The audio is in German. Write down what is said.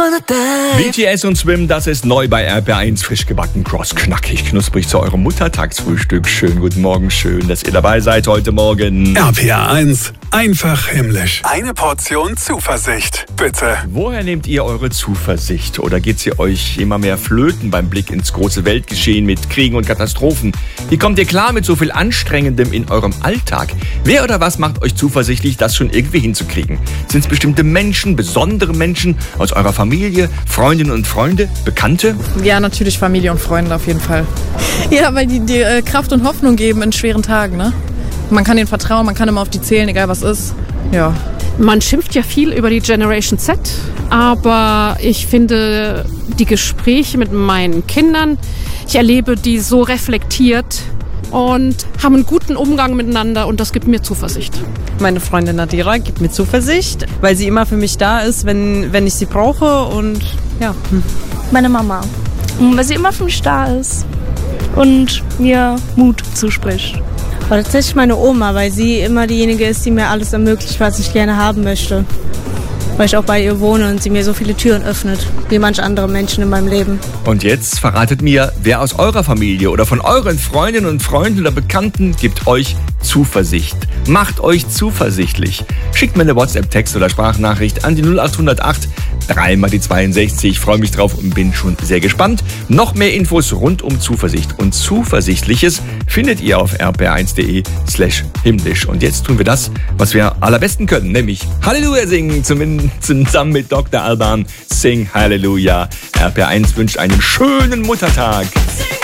BTS und Swim, das ist neu bei RPR1, frisch gebacken, cross, knackig, knusprig zu eurem Muttertagsfrühstück. Schönen guten Morgen, schön, dass ihr dabei seid heute Morgen. RPR1, einfach himmlisch. Eine Portion Zuversicht, bitte. Woher nehmt ihr eure Zuversicht? Oder geht sie euch immer mehr flöten beim Blick ins große Weltgeschehen mit Kriegen und Katastrophen? Wie kommt ihr klar mit so viel Anstrengendem in eurem Alltag? Wer oder was macht euch zuversichtlich, das schon irgendwie hinzukriegen? Sind es bestimmte Menschen, besondere Menschen aus eurer Familie, Freundinnen und Freunde, Bekannte? Ja, natürlich Familie und Freunde auf jeden Fall. Ja, weil die dir Kraft und Hoffnung geben in schweren Tagen, ne? Man kann ihnen vertrauen, man kann immer auf die zählen, egal was ist. Ja. Man schimpft ja viel über die Generation Z, aber ich finde die Gespräche mit meinen Kindern, ich erlebe die so reflektiert und haben einen guten Umgang miteinander und das gibt mir Zuversicht. Meine Freundin Nadira gibt mir Zuversicht, weil sie immer für mich da ist, wenn ich sie brauche und ja. Meine Mama, weil sie immer für mich da ist und mir Mut zuspricht. Aber tatsächlich meine Oma, weil sie immer diejenige ist, die mir alles ermöglicht, was ich gerne haben möchte. Weil ich auch bei ihr wohne und sie mir so viele Türen öffnet, wie manche andere Menschen in meinem Leben. Und jetzt verratet mir, wer aus eurer Familie oder von euren Freundinnen und Freunden oder Bekannten gibt euch Zuversicht. Macht euch zuversichtlich. Schickt mir eine WhatsApp-Text oder Sprachnachricht an die 0808 3 mal die 62. Ich freue mich drauf und bin schon sehr gespannt. Noch mehr Infos rund um Zuversicht und Zuversichtliches findet ihr auf rpr1.de/himmlisch. Und jetzt tun wir das, was wir allerbesten können, nämlich Halleluja singen, zusammen mit Dr. Alban. Sing Halleluja. RPR1 wünscht einen schönen Muttertag.